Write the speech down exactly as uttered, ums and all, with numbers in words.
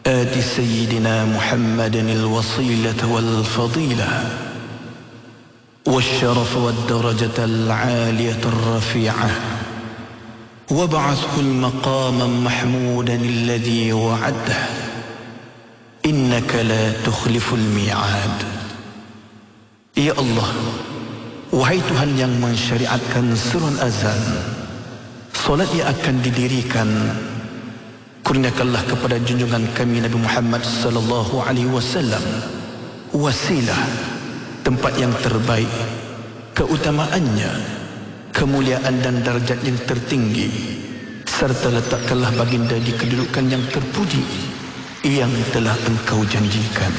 آت سيدنا محمد الوصيلة والفضيلة والشرف والدرجة العالية الرفيعة وابعثه المقاما محمودا الذي وعده إنك لا تخلف الميعاد. Ya Allah, wahai Tuhan yang mensyariatkan surun azan, solat yang akan didirikan, kurniakanlah kepada junjungan kami Nabi Muhammad sallallahu alaihi wasallam wasilah, tempat yang terbaik, keutamaannya, kemuliaan dan darjat yang tertinggi, serta letakkanlah baginda di kedudukan yang terpuji yang telah Engkau janjikan.